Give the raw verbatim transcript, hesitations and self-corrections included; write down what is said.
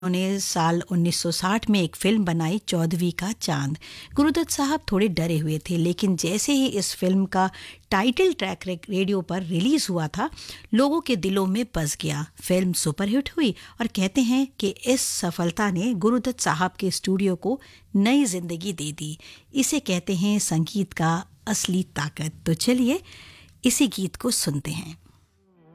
उन्होंने साल उन्नीस सौ साठ में एक फिल्म बनाई चौदहवीं का चांद। गुरुदत्त साहब थोड़े डरे हुए थे, लेकिन जैसे ही इस फिल्म का टाइटल ट्रैक रेडियो पर रिलीज हुआ था, लोगों के दिलों में बस गया। फिल्म सुपरहिट हुई और कहते हैं कि इस सफलता ने गुरुदत्त साहब के स्टूडियो को नई जिंदगी दे दी। इसे कहते हैं संगीत का असली ताकत। तो चलिए इसी गीत को सुनते हैं।